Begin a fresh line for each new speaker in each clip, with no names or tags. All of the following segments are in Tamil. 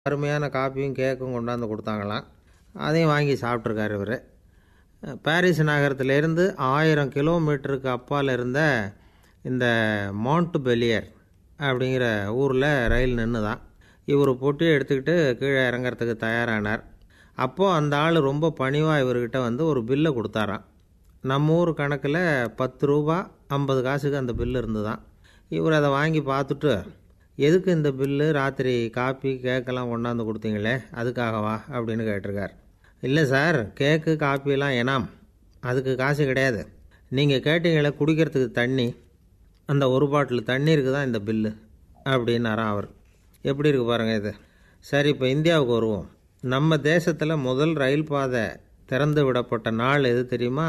அருமையான காப்பியும் கேக்கும் கொண்டாந்து கொடுத்தாங்களாம். அதையும் வாங்கி சாப்பிட்ருக்காரு இவர். பாரிஸ் நகரத்திலேருந்து 1000 கிலோமீட்டருக்கு அப்பால் இருந்த இந்த மாண்ட் பெலியர் அப்படிங்கிற ஊரில் ரயில் நின்று தான் இவர் பொட்டியை எடுத்துக்கிட்டு கீழே இறங்கிறதுக்கு தயாரானார். அப்போது அந்த ஆள் ரொம்ப பணிவாக இவர்கிட்ட வந்து ஒரு பில்லை கொடுத்தாராம். நம்ம ஊர் கணக்கில் 10 ரூபா 50 காசுக்கு அந்த பில்லு இருந்து தான். இவர் அதை வாங்கி பார்த்துட்டு, எதுக்கு இந்த பில்லு, ராத்திரி காப்பி கேக்கெல்லாம் கொண்டாந்து கொடுத்தீங்களே அதுக்காகவா அப்படின்னு கேட்டிருக்கார். இல்லை சார், கேக்கு காப்பியெல்லாம் ஏனாம், அதுக்கு காசு கிடையாது. நீங்கள் கேட்டீங்களே குடிக்கிறதுக்கு தண்ணி, அந்த ஒரு பாட்டில் தண்ணீருக்கு தான் இந்த பில்லு அப்படின்னாராம் அவர். எப்படி இருக்கு பாருங்கள் இது. சரி, இப்போ இந்தியாவுக்கு வருவோம். நம்ம தேசத்தில் முதல் ரயில் பாதை திறந்து விடப்பட்ட நாள் எது தெரியுமா?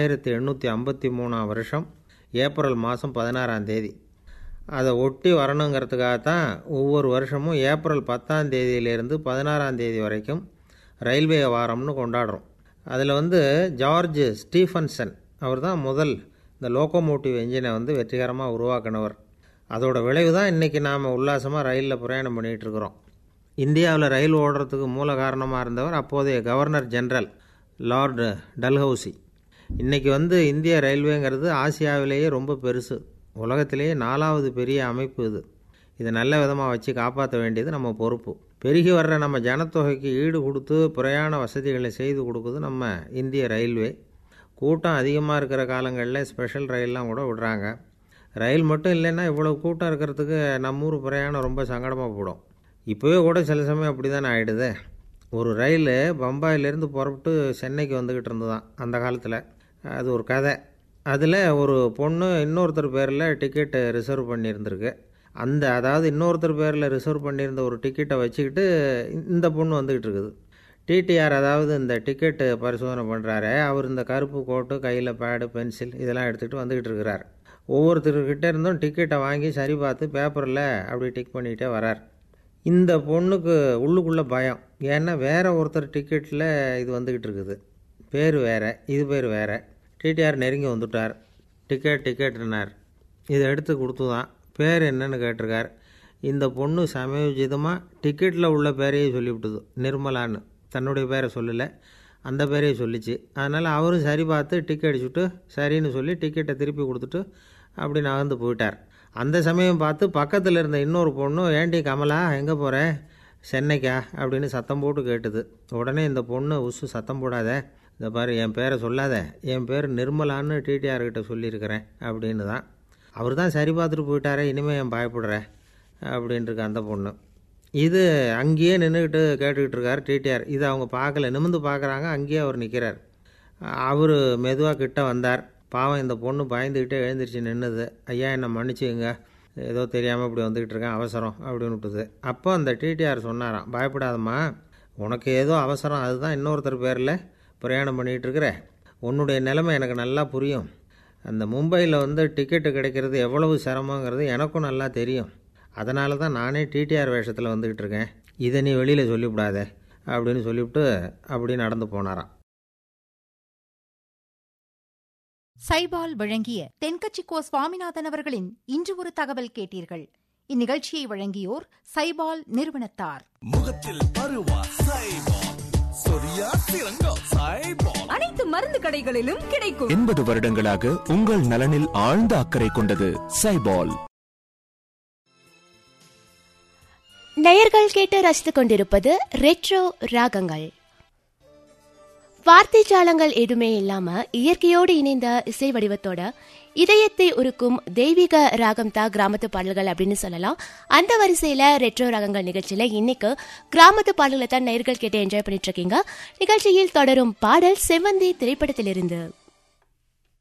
1853 வருஷம் ஏப்ரல் மாதம் 16ஆம் தேதி. அதை ஒட்டி வரணுங்கிறதுக்காகத்தான் ஒவ்வொரு வருஷமும் ஏப்ரல் 10ஆம் தேதியிலேருந்து 16ஆம் தேதி வரைக்கும் ரயில்வே வாரம்னு கொண்டாடுறோம். அதில் வந்து ஜார்ஜ் ஸ்டீஃபன்சன் அவர் தான் முதல் இந்த லோக்கோமோட்டிவ் என்ஜினை வந்து வெற்றிகரமாக உருவாக்கினவர். அதோட விளைவு தான் இன்றைக்கி நாம் உல்லாசமாக ரயிலில் பிரயாணம் பண்ணிகிட்ருக்குறோம். இந்தியாவில் ரயில் ஓடுறதுக்கு மூல காரணமாக இருந்தவர் அப்போதைய கவர்னர் ஜெனரல் லார்டு டல்ஹவுசி. இன்றைக்கி வந்து இந்திய ரயில்வேங்கிறது ஆசியாவிலேயே ரொம்ப பெருசு, உலகத்திலேயே 4வது பெரிய அமைப்பு இது. இதை நல்ல விதமாக வச்சு காப்பாற்ற வேண்டியது நம்ம பொறுப்பு. பெருகி வர்ற நம்ம ஜனத்தொகைக்கு ஈடு கொடுத்து பிரயாண வசதிகளை செய்து கொடுக்குது நம்ம இந்திய ரயில்வே. கூட்டம் அதிகமாக இருக்கிற காலங்களில் ஸ்பெஷல் ரயிலெலாம் கூட விடுறாங்க. ரயில் மட்டும் இல்லைன்னா இவ்வளோ கூட்டம் இருக்கிறதுக்கு நம்ம ஊர் பிரயாணம் ரொம்ப சங்கடமாக போடும். இப்போவே கூட சில சமயம் அப்படி தானே ஆகிடுது. ஒரு ரயில் பம்பாயிலேருந்து புறப்பட்டு சென்னைக்கு வந்துக்கிட்டு இருந்ததான் அந்த காலத்தில். அது ஒரு கதை. அதில் ஒரு பொண்ணு இன்னொருத்தர் பேரில் டிக்கெட்டு ரிசர்வ் பண்ணியிருந்திருக்கு. அதாவது இன்னொருத்தர் பேரில் ரிசர்வ் பண்ணியிருந்த ஒரு டிக்கெட்டை வச்சுக்கிட்டு இந்த பொண்ணு வந்துக்கிட்டு இருக்குது. டிடிஆர், அதாவது இந்த டிக்கெட்டு பரிசோதனை பண்ணுறாரு அவர், இந்த கருப்பு கோட்டு, கையில் பேடு, பென்சில் இதெல்லாம் எடுத்துகிட்டு வந்துக்கிட்டு இருக்கிறார். ஒவ்வொருத்தர்கிட்ட இருந்தும் டிக்கெட்டை வாங்கி சரி பார்த்து பேப்பரில் அப்படி டிக் பண்ணிக்கிட்டே வரார். இந்த பொண்ணுக்கு உள்ளுக்குள்ளே பயம். ஏன்னா வேறு ஒருத்தர் டிக்கெட்டில் இது வந்துக்கிட்டு இருக்குது, பேர் வேறு, இது பேர் வேறு. டிடிஆர் நெருங்கி வந்துட்டார். டிக்கெட்னார். இதை எடுத்து கொடுத்து தான் பேர் என்னன்னு கேட்டிருக்கார். இந்த பொண்ணு சமயோஜிதமாக டிக்கெட்டில் உள்ள பேரையே சொல்லிவிட்டுது, நிர்மலான்னு. தன்னுடைய பேரை சொல்லலை, அந்த பேரையே சொல்லிச்சு. அதனால் அவரும் சரி பார்த்து டிக்கெட் அடிச்சுட்டு சரின்னு சொல்லி டிக்கெட்டை திருப்பி கொடுத்துட்டு அப்படி நகர்ந்து போயிட்டார். அந்த சமயம் பார்த்து பக்கத்தில் இருந்த இன்னொரு பொண்ணு, ஏண்டி கமலா எங்கே போகிற, சென்னைக்கா அப்படின்னு சத்தம் போட்டு கேட்டுது. உடனே இந்த பொண்ணு, உசு சத்தம் போடாத, இந்த பாரு என் பேரை சொல்லாத, என் பேர் நிர்மலான்னு டிடிஆர்கிட்ட சொல்லியிருக்கிறேன் அப்படின்னு தான். அவர் தான் சரி பார்த்துட்டு போயிட்டாரே, இனிமேல் என் பயப்படுறேன் அப்படின்ட்டுருக்கு அந்த பொண்ணு. இது அங்கேயே நின்றுக்கிட்டு கேட்டுக்கிட்டு இருக்கார் டிடிஆர். இது அவங்க பார்க்கல, நிமிர்ந்து பார்க்குறாங்க. அங்கேயே அவர் நிற்கிறார். அவர் மெதுவாக கிட்ட வந்தார். பாவம் இந்த பொண்ணு பயந்துக்கிட்டே எழுந்திரிச்சு நின்றுது. ஐயா என்னை மன்னிச்சுங்க, ஏதோ தெரியாமல் இப்படி வந்துக்கிட்டு இருக்கேன், அவசரம் அப்படின்னு விட்டுது. அப்போ அந்த டிடிஆர் சொன்னாராம், பயப்படாதம்மா, உனக்கு ஏதோ அவசரம், அதுதான் இன்னொருத்தர் பேரில் பிரயாணம் பண்ணிகிட்டு இருக்கிற. உன்னுடைய நிலைமை எனக்கு நல்லா புரியும். அந்த மும்பையில் வந்து டிக்கெட்டு கிடைக்கிறது எவ்வளவு சிரமங்கிறது எனக்கும் நல்லா தெரியும். அதனால தான் நானே டிடிஆர் வேஷத்தில் வந்துக்கிட்டு இருக்கேன். இதை நீ வெளியில் சொல்லிவிடாத அப்படின்னு சொல்லிவிட்டு அப்படி நடந்து போனாராம்.
சைபால் வழங்கிய தென்கட்சிக்கோ சுவாமிநாதன் அவர்களின் இன்று ஒரு தகவல் கேட்டீர்கள். இந்நிகழ்ச்சியை வழங்கியோர் சைபால் நிறுவனத்தார்.
முகத்தில் பருவா சைபால், சொரியா சிறங்கா சைபால்,
அனைத்து மருந்து கடைகளிலும் கிடைக்கும்.
80 வருடங்களாக உங்கள் நலனில் ஆழ்ந்த அக்கறை கொண்டது சைபால்.
நேயர்கள் கேட்டு ரசித்துக் கொண்டிருப்பது ரெட்ரோ ராகங்கள். வார்த்தை ஜாலங்கள் எதுவுமே இல்லாம இயற்கையோடு இணைந்த இசை வடிவத்தோட இதயத்தை உருக்கும் தெய்வீக ராகம் தான் கிராமத்து பாடல்கள் அப்படின்னு சொல்லலாம். அந்த வரிசையில ரெட்ரோ ராகங்கள் நிகழ்ச்சியில இன்னைக்கு கிராமத்து பாடல்களை தான் நேயர்கள் கேட்டு என்ஜாய் பண்ணிட்டு இருக்கீங்க. நிகழ்ச்சியில் தொடரும் பாடல் செவ்வந்தி திரைப்படத்திலிருந்து.